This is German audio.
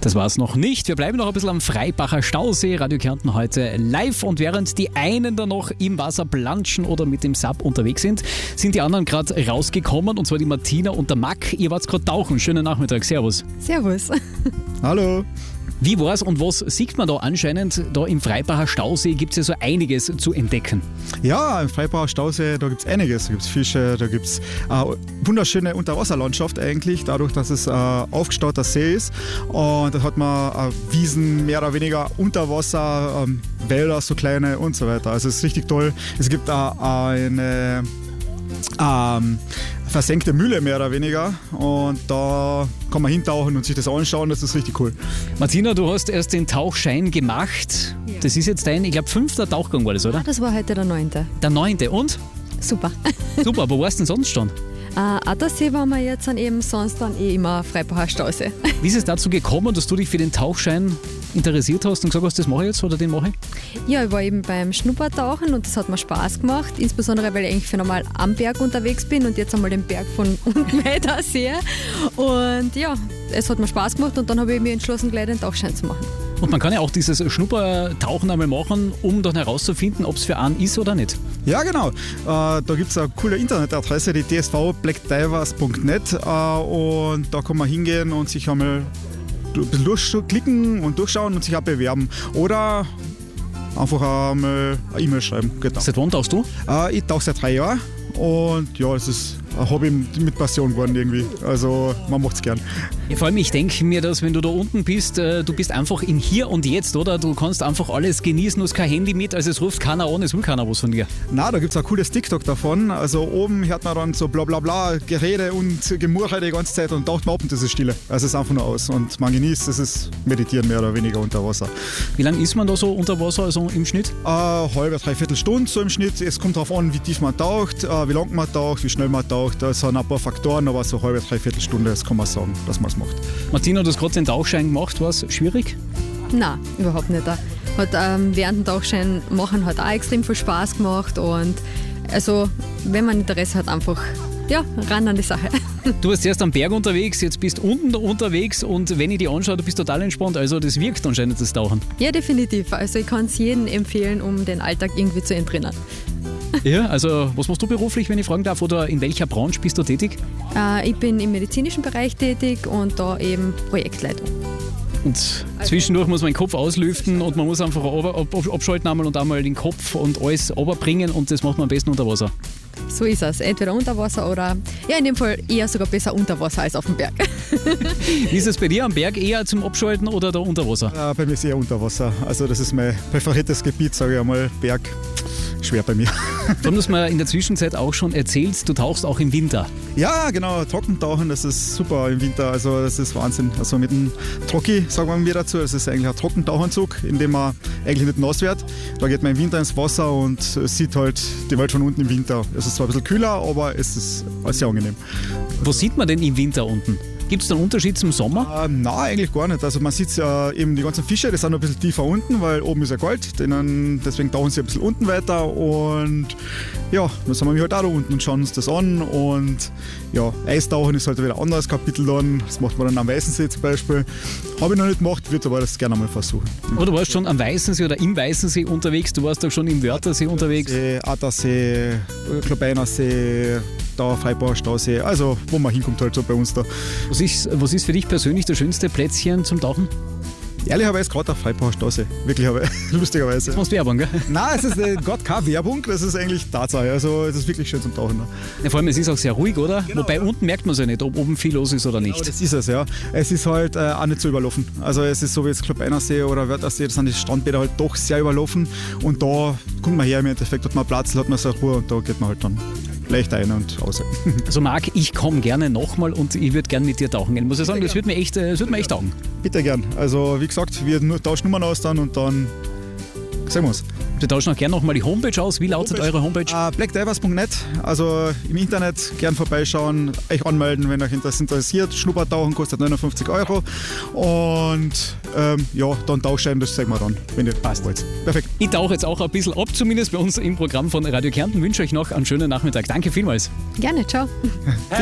Das war's noch nicht. Wir bleiben noch ein bisschen am Freibacher Stausee. Radio Kärnten heute live. Und während die einen da noch im Wasser planschen oder mit dem SUP unterwegs sind die anderen gerade rausgekommen. Und zwar die Martina und der Mack. Ihr wart gerade tauchen. Schönen Nachmittag. Servus. Servus. Hallo. Wie war's und was sieht man da anscheinend? Da im Freibacher Stausee gibt es ja so einiges zu entdecken. Ja, im Freibacher Stausee, da gibt es einiges. Da gibt es Fische, da gibt es wunderschöne Unterwasserlandschaft eigentlich, dadurch, dass es aufgestauter See ist. Und da hat man Wiesen mehr oder weniger unter Wasser, Wälder, so kleine und so weiter. Also es ist richtig toll. Es gibt eine versenkte Mühle mehr oder weniger und da kann man hintauchen und sich das anschauen, das ist richtig cool. Martina, du hast erst den Tauchschein gemacht. Ja. Das ist jetzt dein, ich glaube, 5. Tauchgang war das, oder? Ja, das war heute der 9. Der 9. Und? Super. Super, wo warst du denn sonst schon? Attersee waren wir jetzt dann eben, sonst dann immer Freibacher Stausee. Wie ist es dazu gekommen, dass du dich für den Tauchschein interessiert hast und gesagt hast, das mache ich jetzt oder den mache ich? Ja, ich war eben beim Schnuppertauchen und das hat mir Spaß gemacht, insbesondere weil ich eigentlich für normal am Berg unterwegs bin und jetzt einmal den Berg von unten weiter sehe. Und ja, es hat mir Spaß gemacht und dann habe ich mich entschlossen, gleich den Tauchschein zu machen. Und man kann ja auch dieses Schnuppertauchen einmal machen, um dann herauszufinden, ob es für einen ist oder nicht. Ja, genau. Da gibt es eine coole Internetadresse, die dsv.blackdivers.net und da kann man hingehen und sich einmal ein bisschen durchklicken und durchschauen und sich auch bewerben. Oder einfach einmal eine E-Mail schreiben. Genau. Seit wann tauchst du? Ich tauche seit 3 Jahren und ja, es ist ein Hobby mit Passion geworden irgendwie. Also man macht es gern. Ja, vor allem, ich denke mir, dass wenn du da unten bist, du bist einfach in Hier und Jetzt, oder? Du kannst einfach alles genießen, du hast kein Handy mit, also es ruft keiner an, es will keiner was von dir. Na, da gibt es ein cooles TikTok davon. Also oben hört man dann so bla bla bla, Gerede und Gemurre die ganze Zeit und taucht man ab und das ist Stille. Also es ist einfach nur aus und man genießt, das ist Meditieren mehr oder weniger unter Wasser. Wie lange ist man da so unter Wasser, also im Schnitt? Halbe, 3/4 Stunde so im Schnitt. Es kommt darauf an, wie tief man taucht, wie lang man taucht, wie schnell man taucht. Das sind ein paar Faktoren, aber so halbe, 3/4 Stunde, das kann man sagen, dass man es macht. Martina, du hast gerade den Tauchschein gemacht, war es schwierig? Nein, überhaupt nicht. Hat während dem Tauchschein machen hat auch extrem viel Spaß gemacht und also wenn man Interesse hat, einfach ran an die Sache. Du warst erst am Berg unterwegs, jetzt bist unten unterwegs und wenn ich die anschaue, du bist total entspannt, also das wirkt anscheinend, das Tauchen. Ja, definitiv. Also ich kann es jedem empfehlen, um den Alltag irgendwie zu entrinnen. Ja, also was machst du beruflich, wenn ich fragen darf, oder in welcher Branche bist du tätig? Ich bin im medizinischen Bereich tätig und da eben Projektleitung. Und zwischendurch muss man den Kopf auslüften und man muss einfach abschalten einmal und einmal den Kopf und alles runterbringen und das macht man am besten unter Wasser. So ist es, entweder unter Wasser oder, ja in dem Fall eher sogar besser unter Wasser als auf dem Berg. Wie ist es bei dir am Berg, eher zum Abschalten oder da unter Wasser? Bei mir ist eher unter Wasser, also das ist mein präferiertes Gebiet, sage ich einmal, Berg. Schwer bei mir. Du hast mir in der Zwischenzeit auch schon erzählt, du tauchst auch im Winter. Ja, genau, Trockentauchen, das ist super im Winter, also das ist Wahnsinn. Also mit dem Trocki, sagen wir dazu, das ist eigentlich ein Trockentauchanzug, in dem man eigentlich nicht nass wird. Da geht man im Winter ins Wasser und sieht halt die Welt von unten im Winter. Es ist zwar ein bisschen kühler, aber es ist sehr angenehm. Wo sieht man denn im Winter unten? Gibt es da einen Unterschied zum Sommer? Nein, eigentlich gar nicht. Also man sieht eben die ganzen Fische, die sind noch ein bisschen tiefer unten, weil oben ist ja kalt. Deswegen tauchen sie ein bisschen unten weiter und ja, dann sind wir halt auch da unten und schauen uns das an. Und ja, Eistauchen ist halt wieder ein anderes Kapitel dann. Das macht man dann am Weißensee zum Beispiel. Habe ich noch nicht gemacht, würde aber das gerne mal versuchen. Aber du warst schon am Weißensee oder im Weißensee unterwegs, du warst auch schon im Wörthersee unterwegs. Attersee, Klobeinersee, da Freibacher Stausee, also wo man hinkommt halt so bei uns da. Was ist für dich persönlich das schönste Plätzchen zum Tauchen? Ehrlicherweise gerade der Freibacher Stausee, wirklich, lustigerweise. Jetzt machst du Werbung, gell? Nein, es ist gerade keine Werbung, das ist eigentlich Tatsache, also es ist wirklich schön zum Tauchen. Ja, vor allem, es ist auch sehr ruhig, oder? Genau, wobei unten merkt man es ja nicht, ob oben viel los ist oder nicht. Genau, das ist es, ja. Es ist halt auch nicht so überlaufen. Also es ist so wie jetzt Klobeinersee oder Wörthersee, das sind die Strandbäder halt doch sehr überlaufen und da kommt man her im Endeffekt, hat man Platz, hat man so Ruhe und da geht man halt dann leicht ein und raus. Also Marc, ich komme gerne nochmal und ich würde gerne mit dir tauchen gehen. Muss ich sagen, das würde mir echt taugen. Bitte gern. Also wie gesagt, wir tauschen Nummern aus dann und dann sehen wir uns. Wir tauschen auch gerne nochmal die Homepage aus. Wie lautet eure Homepage? Blackdivers.net. Also im Internet gern vorbeischauen, euch anmelden, wenn euch das interessiert. Schnuppertauchen kostet 59 €. Und dann Tauchschein, das zeigen wir dann, wenn ihr passt. Perfekt. Ich tauche jetzt auch ein bisschen ab, zumindest bei uns im Programm von Radio Kärnten. Wünsche euch noch einen schönen Nachmittag. Danke vielmals. Gerne, ciao.